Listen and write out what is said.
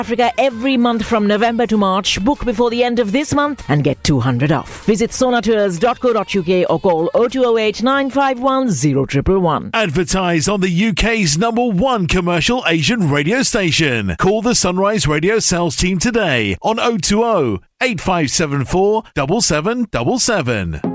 Africa every month from November to March. Book before the end of this month and get 200 off. Visit sonatours.co.uk or call 0208 951 0111. Advertise on the UK's #1 commercial Asian radio station. Call the Sunrise Radio sales team today on 020 8574 7777.